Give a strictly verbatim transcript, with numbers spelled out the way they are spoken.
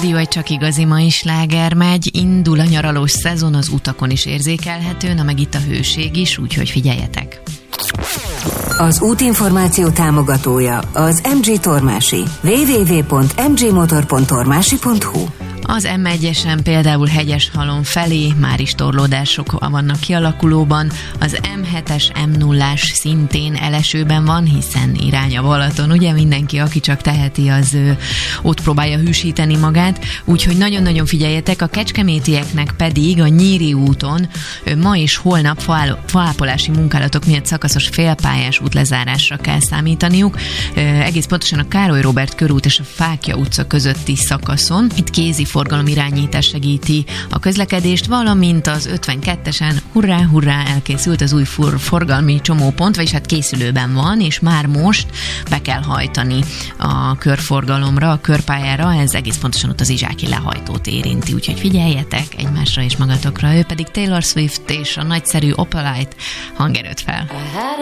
Rádió, egy csak igazi mai sláger megy, indul a nyaralós szezon, az utakon is érzékelhető, na meg itt a hőség is, úgyhogy figyeljetek! Az útinformáció támogatója az em gé Tormási. double-u double-u double-u pont em gé motor pont tormási pont hu. Az em egyesen például Hegyeshalom felé már is torlódások vannak kialakulóban, az em hetes, em nullás szintén elesőben van, hiszen irány a Balaton, ugye mindenki, aki csak teheti, az ö, ott próbálja hűsíteni magát, úgyhogy nagyon-nagyon figyeljetek, a kecskemétieknek pedig a Nyíri úton ö, ma és holnap faál, faápolási munkálatok miatt szakaszos félpályás útlezárásra kell számítaniuk, ö, egész pontosan a Károly Róbert körút és a Fákja utca közötti szakaszon, itt kézi forgalomirányítás segíti a közlekedést, valamint az ötvenkettesen hurrá, hurrá, elkészült az új for- forgalmi csomópont, vagyis hát készülőben van, és már most be kell hajtani a körforgalomra, a körpályára, ez egész pontosan ott az Izsáki lehajtót érinti, úgyhogy figyeljetek egymásra és magatokra, ő pedig Taylor Swift és a nagyszerű Opalite, hangerőt fel.